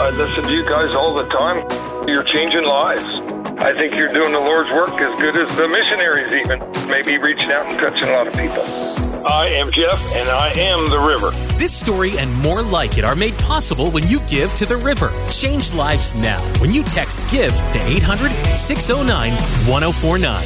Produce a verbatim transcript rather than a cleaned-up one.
I listen to you guys all the time. You're changing lives. I think you're doing the Lord's work as good as the missionaries even. Maybe reaching out and touching a lot of people. I am Jeff, and I am the river. This story and more like it are made possible when you give to the river. Change lives now when you text GIVE to eight hundred, six oh nine, one oh four nine.